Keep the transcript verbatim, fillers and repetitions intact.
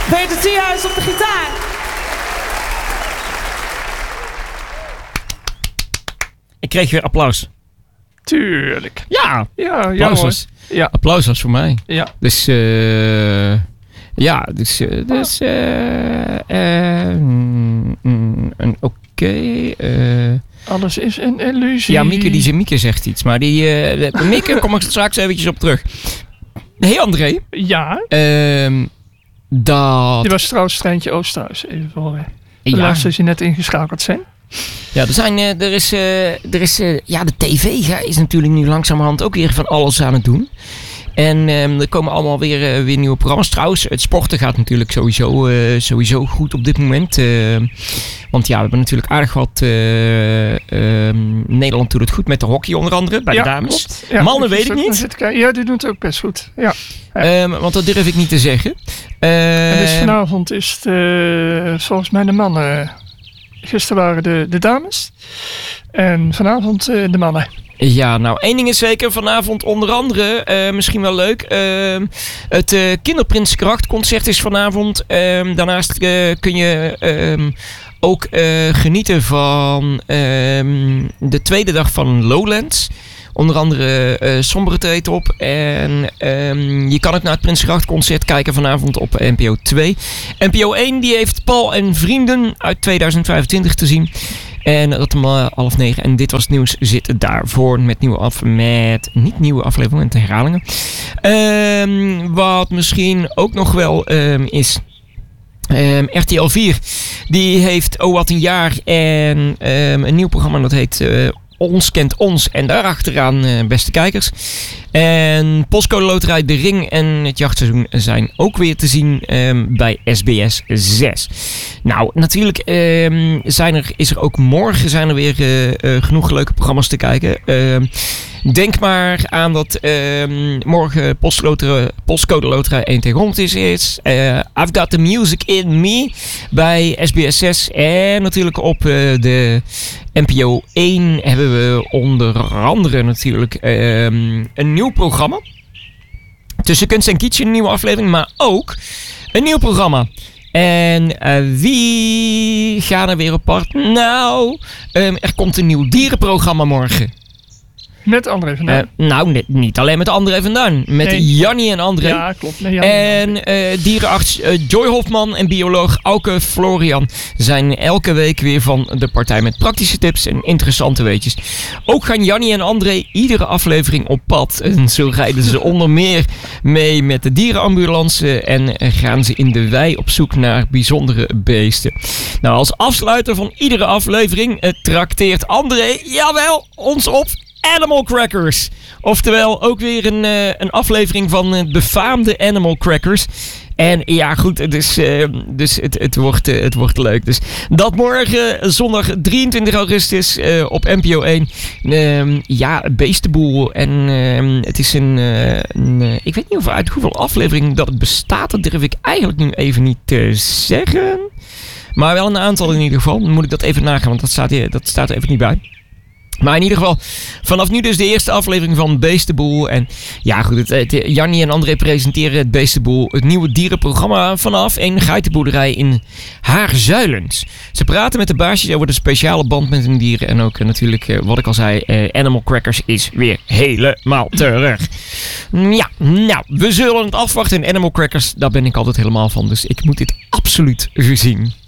Peter Thiehuis op de gitaar. Ik kreeg weer applaus. Tuurlijk. Ja, Ja, applaus ja was, Ja. applaus was voor mij. Ja. Dus, uh, ja, dus, uh, dus, uh, uh, mm, mm, oké. Okay, uh, Alles is een illusie. ja, Mieke, die, Mieke zegt iets, maar die, uh, Mieke, kom ik straks eventjes op terug. Hey André. Ja. Uh, dat... Dit was trouwens Treintje Oosterhuis. Even voor uh, de ja. luisteraars die net ingeschakeld zijn. Ja, er, zijn, uh, er is, uh, er is uh, ja, de tv is natuurlijk nu langzamerhand ook weer van alles aan het doen. En um, er komen allemaal weer, uh, weer nieuwe programma's. Trouwens, het sporten gaat natuurlijk sowieso, uh, sowieso goed op dit moment. Uh, want ja, we hebben natuurlijk aardig wat... Uh, uh, Nederland doet het goed met de hockey onder andere, bij ja, de dames. Ja, mannen weet ik niet. Ja, die doen het ook best goed. Ja. Ja. Um, want dat durf ik niet te zeggen. Uh, en dus vanavond is het uh, volgens mij de mannen. Gisteren waren de, de dames. En vanavond uh, de mannen. Ja, nou één ding is zeker. Vanavond onder andere, uh, misschien wel leuk. Uh, het uh, Kinderprinskrachtconcert is vanavond. Uh, daarnaast uh, kun je uh, ook uh, genieten van uh, de tweede dag van Lowlands. Onder andere uh, Sombere treedt op. En um, je kan ook naar het Prinsgrachtconcert kijken vanavond op N P O twee. N P O één die heeft Paul en Vrienden uit tweeduizend vijfentwintig te zien. En dat om uh, half negen. En dit was het nieuws. Zit daarvoor met nieuwe af met niet nieuwe afleveringen, met herhalingen. Um, wat misschien ook nog wel um, is. Um, R T L vier. Die heeft Oh Wat Een Jaar. En um, een nieuw programma dat heet... Uh, Ons Kent Ons en daarachteraan uh, beste kijkers. En Postcode Loterij De Ring en het jachtseizoen zijn ook weer te zien um, bij S B S zes. Nou, natuurlijk um, zijn er, is er ook morgen zijn er weer uh, uh, genoeg leuke programma's te kijken. Uh, denk maar aan dat uh, morgen Postcode, Postcode Loterij één tegen honderd is. is. Uh, I've Got The Music In Me bij S B S zes. En natuurlijk op uh, de N P O één hebben we onder andere natuurlijk uh, een nieuw programma. Tussen Kunst en Kitsch een nieuwe aflevering, maar ook een nieuw programma. En uh, wie gaan er weer op pad? Nou, um, er komt een nieuw dierenprogramma morgen. Met André van Duin. Uh, nou, net, niet alleen met André van Duin. Met nee. Jannie en André. Ja, klopt. Nee, Jannie en uh, dierenarts uh, Joy Hofman en bioloog Auke Florian zijn elke week weer van de partij met praktische tips en interessante weetjes. Ook gaan Jannie en André iedere aflevering op pad. En zo rijden ze onder meer mee met de dierenambulance en gaan ze in de wei op zoek naar bijzondere beesten. Nou, als afsluiter van iedere aflevering uh, trakteert André, jawel, ons op Animal Crackers. Oftewel ook weer een, uh, een aflevering van uh, befaamde Animal Crackers. En ja, goed, dus, uh, dus het, het, wordt, uh, het wordt leuk. Dus dat morgen, zondag drieëntwintig augustus uh, op N P O één. Uh, ja, beestenboel. En uh, het is een... Uh, een uh, ik weet niet of uit hoeveel afleveringen dat het bestaat. Dat durf ik eigenlijk nu even niet te zeggen. Maar wel een aantal in ieder geval. Dan moet ik dat even nagaan, want dat staat, hier, dat staat er even niet bij. Maar in ieder geval, vanaf nu dus de eerste aflevering van Beestenboel. En ja goed, het, het, Jannie en André presenteren het Beestenboel, het nieuwe dierenprogramma vanaf een geitenboerderij in Haarzuilens. Ze praten met de baasjes over de speciale band met hun dieren. En ook uh, natuurlijk, uh, wat ik al zei, uh, Animal Crackers is weer helemaal terug. Ja, nou, we zullen het afwachten. En Animal Crackers, daar ben ik altijd helemaal van. Dus ik moet dit absoluut zien.